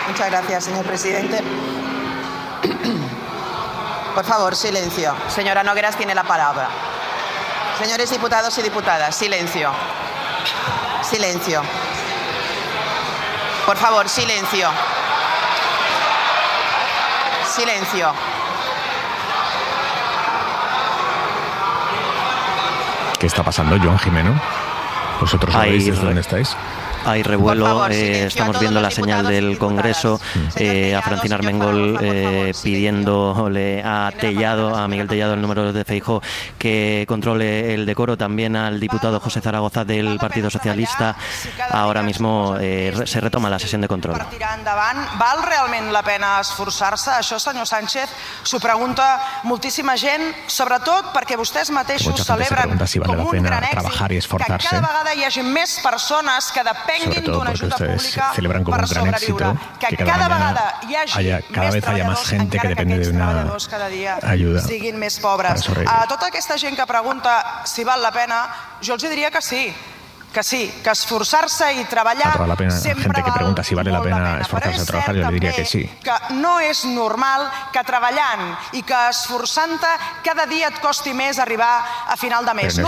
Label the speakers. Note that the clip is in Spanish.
Speaker 1: Muchas gracias, señor presidente. Por favor, silencio. Señora Nogueras tiene la palabra. Señores diputados y diputadas, silencio. Silencio. Por favor, silencio. Silencio.
Speaker 2: ¿Qué está pasando, Joan Jimeno? ¿Vosotros sabéis desde dónde estáis?
Speaker 3: Hay revuelo, estamos viendo la señal del Congreso, a Francina Armengol pidiéndole a Miguel Tellado, el número de Feijóo, que controle el decoro, también al diputado José Zaragoza del Partido Socialista. Ahora mismo se retoma la sesión de control.
Speaker 4: Per tirar endavant, val realment la pena esforçar-se? Això, senyor Sánchez, s'ho pregunta moltíssima gent, sobretot perquè vostès mateixos celebren com un gran èxit que cada vegada hi hagi més persones que depenguin d'una ajuda pública per sobreviure, que cada vegada hi hagi més treballadors, encara que aquests treballadors cada dia siguin més pobres. A tota aquesta gent que pregunta si val la pena, jo els diria que sí, que esforçar-se i treballar sempre
Speaker 2: gente que pregunta si vale la pena esforzarse a trabajar, yo le diría que sí.
Speaker 4: Que no és normal que treballant i que esforçant-te cada dia et costi més arribar a final de mes.